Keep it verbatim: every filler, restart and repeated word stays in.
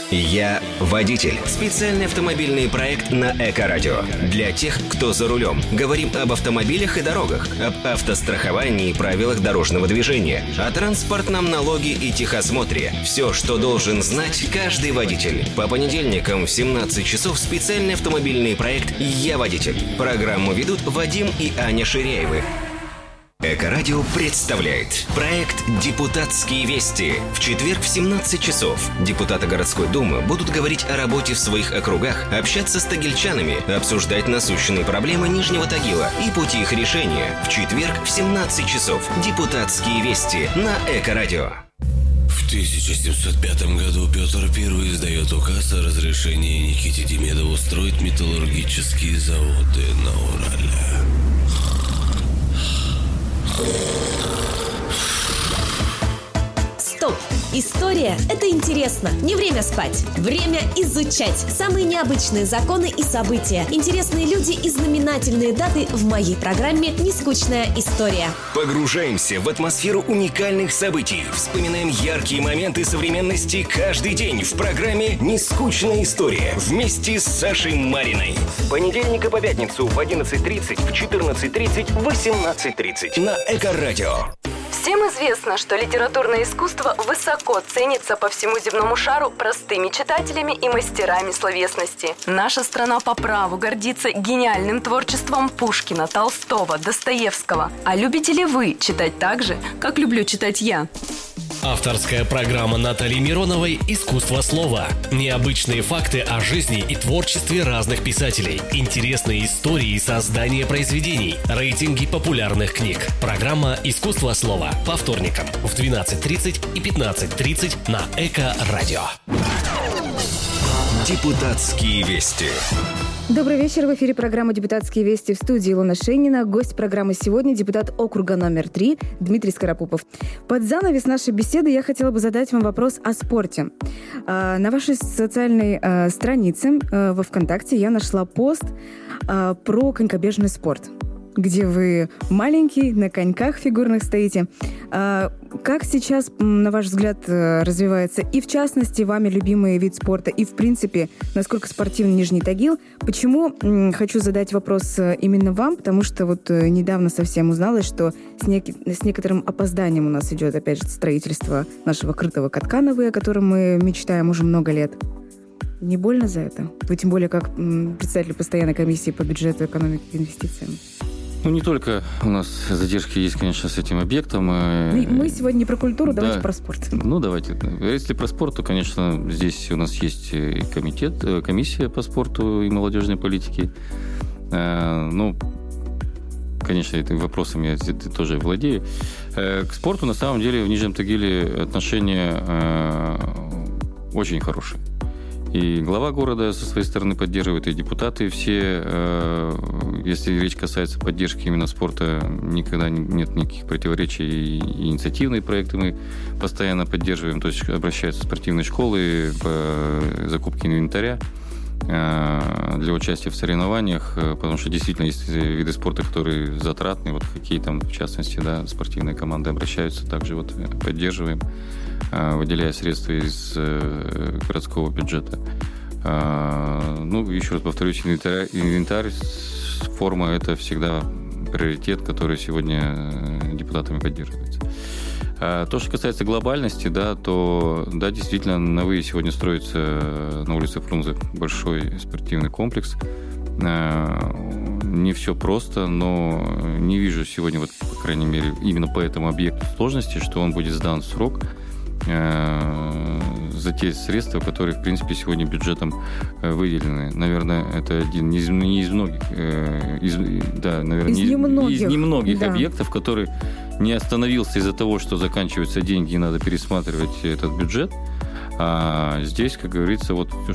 Я водитель. Специальный автомобильный проект на Эко-радио. Для тех, кто за рулем. Говорим об автомобилях и дорогах, об автостраховании и правилах дорожного движения, о транспортном налоге и техосмотре. Все, что должен знать каждый водитель. По понедельникам в семнадцать часов специальный автомобильный проект «Я водитель». Программу ведут Вадим и Аня Ширяевы. Эко-радио представляет проект «Депутатские вести». В четверг в семнадцать часов депутаты городской думы будут говорить о работе в своих округах, общаться с тагильчанами, обсуждать насущные проблемы Нижнего Тагила и пути их решения. В четверг в семнадцать часов «Депутатские вести» на Эко-радио. В тысяча семьсот пятом году Петр Первый издает указ о разрешении Никите Демидову строить металлургические заводы на Урале. Стоп! История – это интересно. Не время спать. Время изучать самые необычные законы и события. Интересные люди и знаменательные даты в моей программе «Нескучная история». Погружаемся в атмосферу уникальных событий. Вспоминаем яркие моменты современности каждый день в программе «Нескучная история» вместе с Сашей Мариной. С понедельника по пятницу в одиннадцать тридцать, в четырнадцать тридцать, в восемнадцать тридцать на Эко-радио. Всем известно, что литературное искусство высоко ценится по всему земному шару простыми читателями и мастерами словесности. Наша страна по праву гордится гениальным творчеством Пушкина, Толстого, Достоевского. А любите ли вы читать так же, как люблю читать я? Авторская программа Натальи Мироновой «Искусство слова». Необычные факты о жизни и творчестве разных писателей. Интересные истории создания произведений. Рейтинги популярных книг. Программа «Искусство слова» по вторникам в двенадцать тридцать и пятнадцать тридцать на Эко-радио. Депутатские вести. Добрый вечер. В эфире программа «Депутатские вести», в студии Илона Шейнина. Гость программы сегодня – депутат округа номер три Дмитрий Скоропупов. Под занавес нашей беседы я хотела бы задать вам вопрос о спорте. На вашей социальной странице во ВКонтакте я нашла пост про конькобежный спорт, где вы маленький, на коньках фигурных стоите. Как сейчас, на ваш взгляд, развивается и, в частности, вами любимый вид спорта, и, в принципе, насколько спортивен Нижний Тагил? Почему хочу задать вопрос именно вам? Потому что вот недавно совсем узналось, что с, нек- с некоторым опозданием у нас идет, опять же, строительство нашего крытого катка на «Вы», о котором мы мечтаем уже много лет. Не больно за это? Вы тем более как председатель постоянной комиссии по бюджету, экономике и инвестициям. Ну, не только у нас задержки есть, конечно, с этим объектом. Мы сегодня не про культуру, да. Давайте про спорт. Ну, давайте. Если про спорт, то, конечно, здесь у нас есть комитет, комиссия по спорту и молодежной политике. Ну, конечно, этим вопросом я тоже владею. К спорту, на самом деле, в Нижнем Тагиле отношения очень хорошие. И глава города со своей стороны поддерживает, и депутаты все. Если речь касается поддержки именно спорта, никогда нет никаких противоречий. И инициативные проекты мы постоянно поддерживаем. То есть обращаются спортивные школы по закупке инвентаря для участия в соревнованиях, потому что действительно есть виды спорта, которые затратные. Вот хоккей, там, в частности, да, спортивные команды обращаются, также вот поддерживаем, выделяя средства из городского бюджета. Ну, еще раз повторюсь, инвентарь, инвентарь, форма – это всегда приоритет, который сегодня депутатами поддерживается. А то, что касается глобальности, да, то, да, действительно, на «Вы» сегодня строится на улице Фрунзе большой спортивный комплекс. Не все просто, но не вижу сегодня, вот, по крайней мере, именно по этому объекту сложности, что он будет сдан в срок за те средства, которые, в принципе, сегодня бюджетом выделены. Наверное, это один не из, не из многих, из, да, наверное, из не, немногих, из немногих да. объектов, который не остановился из-за того, что заканчиваются деньги и надо пересматривать этот бюджет. А здесь, как говорится, вот